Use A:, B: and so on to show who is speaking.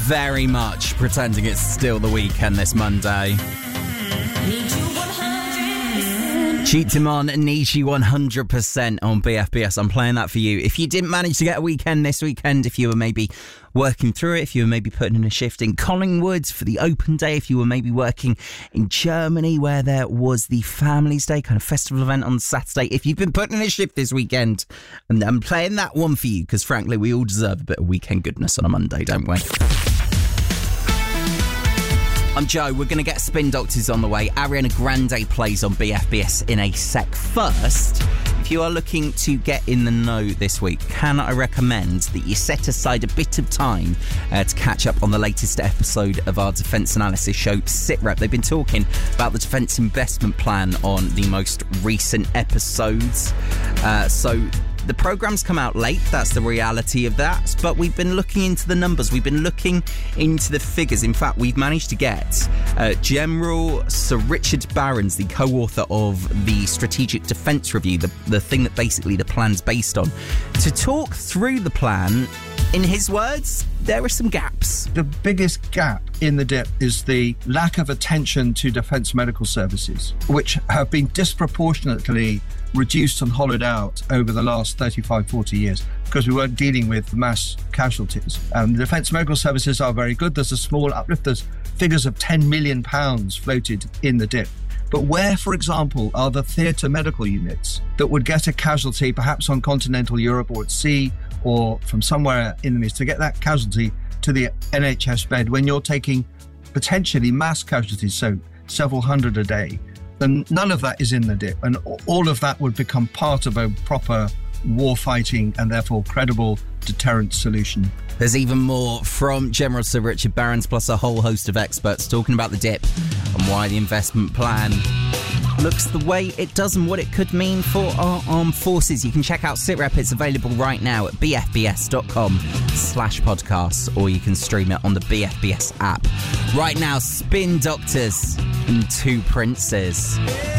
A: very much pretending it's still the weekend this Monday. Cheat Timon and Nishi 100% on BFBS. I'm playing that for you. If you didn't manage to get a weekend this weekend, if you were maybe working through it, if you were maybe putting in a shift in Collingwood for the open day, if you were maybe working in Germany where there was the Families Day kind of festival event on Saturday, if you've been putting in a shift this weekend, and I'm playing that one for you because frankly we all deserve a bit of weekend goodness on a Monday, don't we? I'm Joe. We're going to get Spin Doctors on the way. Ariana Grande plays on BFBS in a sec. First, if you are looking to get in the know this week, can I recommend that you set aside a bit of time to catch up on the latest episode of our defence analysis show, SITREP. They've been talking about the defence investment plan on the most recent episodes. The programme's come out late, that's the reality of that, but we've been looking into the numbers, we've been looking into the figures. In fact, we've managed to get General Sir Richard Barrons, the co-author of the Strategic Defence Review, the thing that basically the plan's based on, to talk through the plan. In his words, there are some gaps.
B: The biggest gap in the DIP is the lack of attention to defence medical services, which have been disproportionately reduced and hollowed out over the last 35, 40 years because we weren't dealing with mass casualties. The defence medical services are very good. There's a small uplift. There's figures of £10 million floated in the DIP. But where, for example, are the theatre medical units that would get a casualty perhaps on continental Europe or at sea or from somewhere in the East to get that casualty to the NHS bed when you're taking potentially mass casualties, so several hundred a day? And none of that is in the DIP. And all of that would become part of a proper war fighting and therefore credible deterrent solution.
A: There's even more from General Sir Richard Barrons, plus a whole host of experts talking about the DIP and why the investment plan looks the way it does and what it could mean for our armed forces. You can check out SITREP. It's available right now at bfbs.com/podcasts, or you can stream it on the BFBS app. Right now, Spin Doctors and Two Princes.